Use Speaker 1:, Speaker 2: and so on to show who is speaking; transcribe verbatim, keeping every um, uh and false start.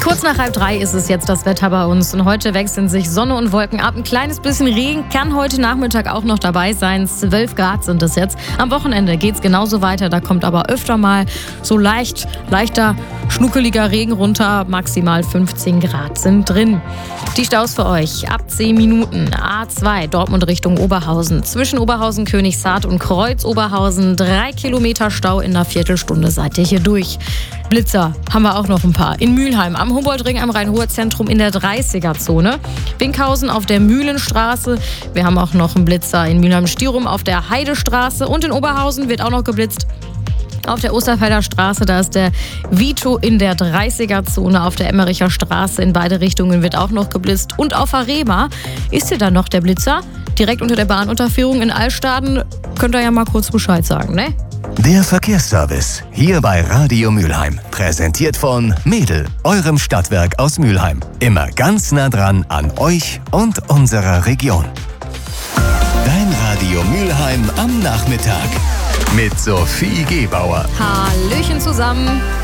Speaker 1: Kurz nach halb drei ist es jetzt das Wetter bei uns und heute wechseln sich Sonne und Wolken ab. Ein kleines bisschen Regen kann heute Nachmittag auch noch dabei sein. zwölf Grad sind es jetzt. Am Wochenende geht es genauso weiter. Da kommt aber öfter mal so leicht, leichter, schnuckeliger Regen runter. Maximal fünfzehn Grad sind drin. Die Staus für euch ab zehn Minuten. A zwei Dortmund Richtung Oberhausen. Zwischen Oberhausen, Königshardt und Kreuz Oberhausen. Drei Kilometer Stau in einer Viertelstunde seid ihr hier durch. Blitzer haben wir auch noch ein paar. In Mülheim am Humboldtring am Rhein-Ruhr-Zentrum in der dreißiger-Zone. Winkhausen auf der Mühlenstraße. Wir haben auch noch einen Blitzer in Mülheim-Stierum auf der Heidestraße. Und in Oberhausen wird auch noch geblitzt. Auf der Osterfelder Straße, da ist der Vito in der dreißiger-Zone. Auf der Emmericher Straße in beide Richtungen wird auch noch geblitzt. Und auf der Rema ist hier dann noch der Blitzer. Direkt unter der Bahnunterführung in Altstaden. Könnt ihr ja mal kurz Bescheid sagen, ne?
Speaker 2: Der Verkehrsservice hier bei Radio Mülheim. Präsentiert von Mädel, eurem Stadtwerk aus Mülheim. Immer ganz nah dran an euch und unserer Region. Dein Radio Mülheim am Nachmittag. Mit Sophie Gebauer.
Speaker 1: Hallöchen zusammen.